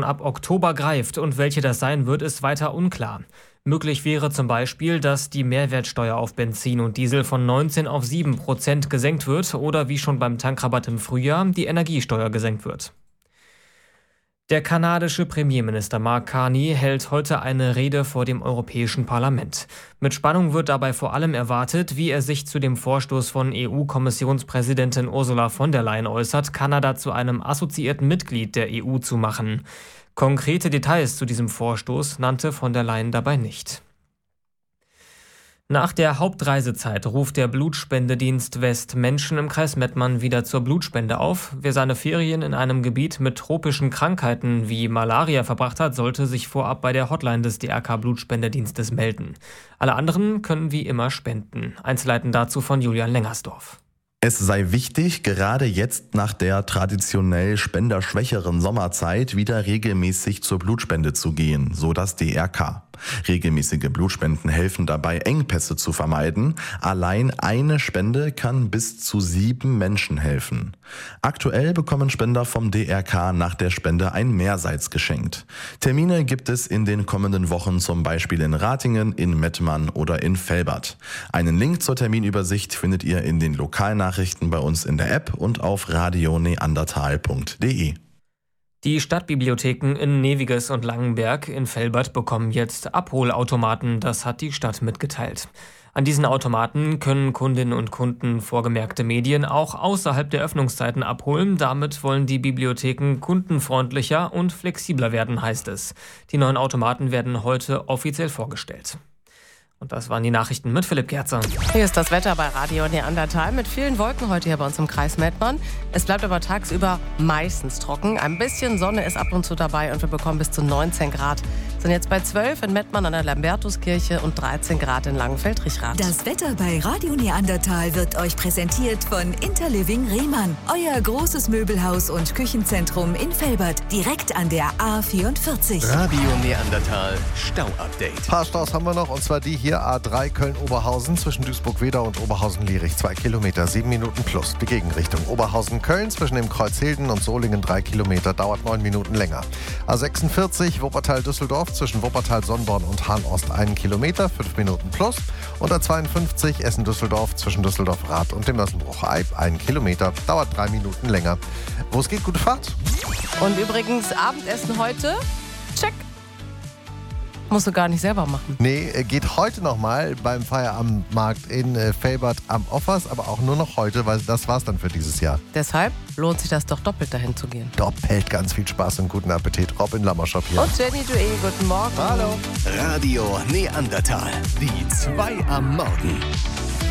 schon ab Oktober greift und welche das sein wird, ist weiter unklar. Möglich wäre zum Beispiel, dass die Mehrwertsteuer auf Benzin und Diesel von 19 auf 7% gesenkt wird oder wie schon beim Tankrabatt im Frühjahr die Energiesteuer gesenkt wird. Der kanadische Premierminister Mark Carney hält heute eine Rede vor dem Europäischen Parlament. Mit Spannung wird dabei vor allem erwartet, wie er sich zu dem Vorstoß von EU-Kommissionspräsidentin Ursula von der Leyen äußert, Kanada zu einem assoziierten Mitglied der EU zu machen. Konkrete Details zu diesem Vorstoß nannte von der Leyen dabei nicht. Nach der Hauptreisezeit ruft der Blutspendedienst West Menschen im Kreis Mettmann wieder zur Blutspende auf. Wer seine Ferien in einem Gebiet mit tropischen Krankheiten wie Malaria verbracht hat, sollte sich vorab bei der Hotline des DRK-Blutspendedienstes melden. Alle anderen können wie immer spenden. Einzelheiten dazu von Julian Lengersdorf. Es sei wichtig, gerade jetzt nach der traditionell spenderschwächeren Sommerzeit wieder regelmäßig zur Blutspende zu gehen, so das DRK. Regelmäßige Blutspenden helfen dabei, Engpässe zu vermeiden. Allein eine Spende kann bis zu 7 Menschen helfen. Aktuell bekommen Spender vom DRK nach der Spende ein Mehrseits geschenkt. Termine gibt es in den kommenden Wochen zum Beispiel in Ratingen, in Mettmann oder in Velbert. Einen Link zur Terminübersicht findet ihr in den Lokalnachrichten bei uns in der App und auf radioneandertal.de. Die Stadtbibliotheken in Neviges und Langenberg in Velbert bekommen jetzt Abholautomaten, das hat die Stadt mitgeteilt. An diesen Automaten können Kundinnen und Kunden vorgemerkte Medien auch außerhalb der Öffnungszeiten abholen. Damit wollen die Bibliotheken kundenfreundlicher und flexibler werden, heißt es. Die neuen Automaten werden heute offiziell vorgestellt. Und das waren die Nachrichten mit Philipp Gerzer. Hier ist das Wetter bei Radio Neandertal mit vielen Wolken heute hier bei uns im Kreis Mettmann. Es bleibt aber tagsüber meistens trocken. Ein bisschen Sonne ist ab und zu dabei und wir bekommen bis zu 19 Grad. Sind jetzt bei 12 in Mettmann an der Lambertuskirche und 13 Grad in Langenfeld-Richrath. Das Wetter bei Radio Neandertal wird euch präsentiert von Interliving Rehmann. Euer großes Möbelhaus und Küchenzentrum in Velbert, direkt an der A44. Radio Neandertal Stau-Update. Ein paar Staus haben wir noch, und zwar die hier A3 Köln-Oberhausen zwischen Duisburg-Wedau und Oberhausen-Lierich 2 Kilometer, 7 Minuten plus. Die Gegenrichtung Oberhausen-Köln zwischen dem Kreuz Hilden und Solingen 3 Kilometer, dauert 9 Minuten länger. A46 Wuppertal-Düsseldorf zwischen Wuppertal-Sonnborn und Hahn-Ost 1 Kilometer, 5 Minuten plus. Und A52 Essen-Düsseldorf zwischen Düsseldorf-Rath und dem Mössenbruch-Eib 1 Kilometer, dauert 3 Minuten länger. Wo es geht, gute Fahrt. Und übrigens Abendessen heute, check. Musst du gar nicht selber machen. Nee, geht heute nochmal beim Feierabendmarkt in Velbert am Offers, aber auch nur noch heute, weil das war's dann für dieses Jahr. Deshalb lohnt sich das doch doppelt dahin zu gehen. Doppelt ganz viel Spaß und guten Appetit. Robin Lammerschop hier. Und Jenny Dué, guten Morgen. Hallo. Radio Neandertal. Die 2 am Morgen.